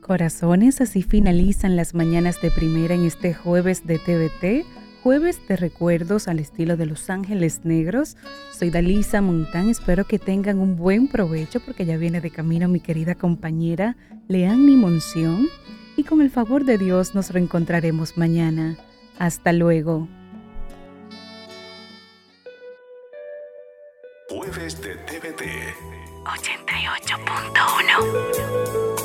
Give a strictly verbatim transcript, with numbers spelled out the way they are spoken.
Corazones, así finalizan las mañanas de primera en este jueves de T V T, jueves de recuerdos al estilo de Los Ángeles Negros. Soy Dalisa Montán, espero que tengan un buen provecho porque ya viene de camino mi querida compañera Leanny Monción y con el favor de Dios nos reencontraremos mañana. Hasta luego. Jueves de T V T ochenta y ocho punto uno